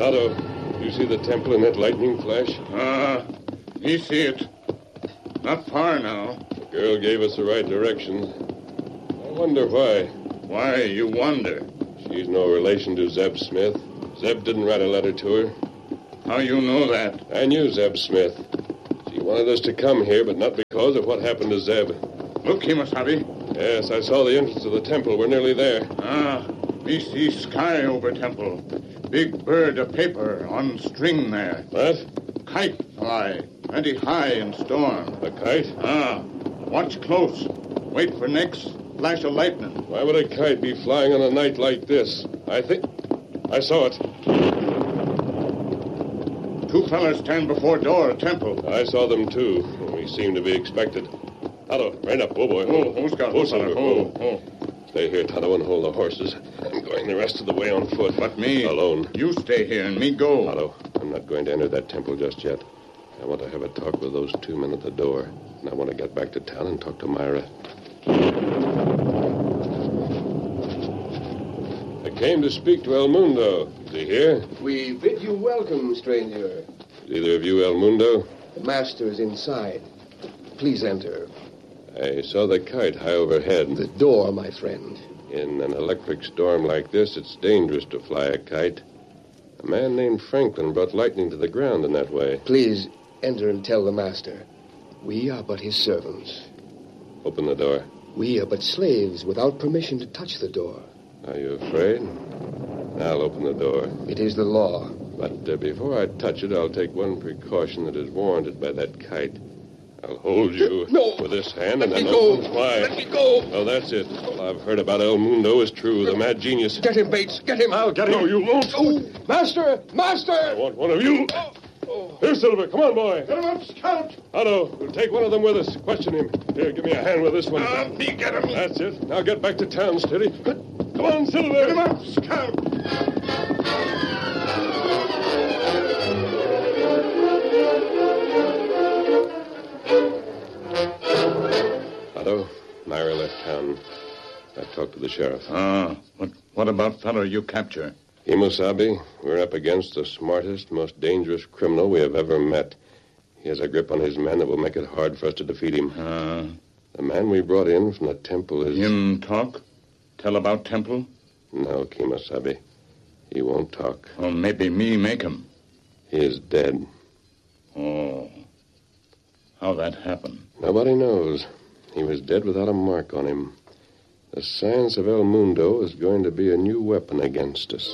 Otto, you see the temple in that lightning flash? Me see it. Not far now. The girl gave us the right direction. I wonder why. Why, you wonder? She's no relation to Zeb Smith. Zeb didn't write a letter to her. How you know that? I knew Zeb Smith. She wanted us to come here, but not because of what happened to Zeb. Look, Kemosabe. Yes, I saw the entrance of the temple. We're nearly there. Me see sky over temple. Big bird of paper on string there. What? Kite fly. Plenty high in storm. A kite? Watch close. Wait for next flash of lightning. Why would a kite be flying on a night like this? I saw it. Two fellas stand before door of temple. I saw them, too. We seem to be expected. Otto, right up. Oh, boy. Who's got Silver. Stay here, Tonto, and hold the horses. I'm going the rest of the way on foot. But me? Alone. You stay here and me go. Otto, I'm not going to enter that temple just yet. I want to have a talk with those two men at the door. And I want to get back to town and talk to Myra. I came to speak to El Mundo. Is he here? We bid you welcome, stranger. Is either of you El Mundo? The master is inside. Please enter. I saw the kite high overhead. The door, my friend. In an electric storm like this, it's dangerous to fly a kite. A man named Franklin brought lightning to the ground in that way. Please enter and tell the master. We are but his servants. Open the door. We are but slaves without permission to touch the door. Are you afraid? I'll open the door. It is the law. But before I touch it, I'll take one precaution that is warranted by that kite. I'll hold you with this hand and then open wide. Let me go! Oh, that's it. All I've heard about El Mundo is true. The mad genius. Get him, Bates. Get him. I'll get him. No, you won't. Oh, Master! I want one of you. Here, Silver. Come on, boy. Get him up, Scout. Otto, we'll take one of them with us. Question him. Here, give me a hand with this one. Me get him. That's it. Now get back to town, steady. Come on, Silver. Get him up, Scout. Otto, Myra left town. I talked to the sheriff. What about fellow you capture? Kemosabe, we're up against the smartest, most dangerous criminal we have ever met. He has a grip on his men that will make it hard for us to defeat him. The man we brought in from the temple is... Him talk? Tell about temple? No, Kemosabe. He won't talk. Or maybe me make him. He is dead. Oh. How that happened? Nobody knows. He was dead without a mark on him. The science of El Mundo is going to be a new weapon against us.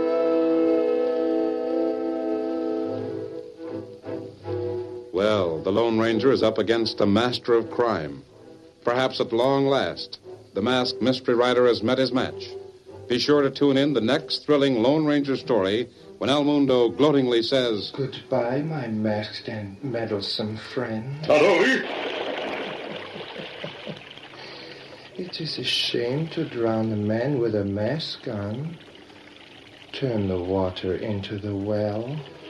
Well, the Lone Ranger is up against a master of crime. Perhaps at long last, the masked mystery writer has met his match. Be sure to tune in the next thrilling Lone Ranger story when El Mundo gloatingly says, "Goodbye, my masked and meddlesome friend." It is a shame to drown a man with a mask on. Turn the water into the well.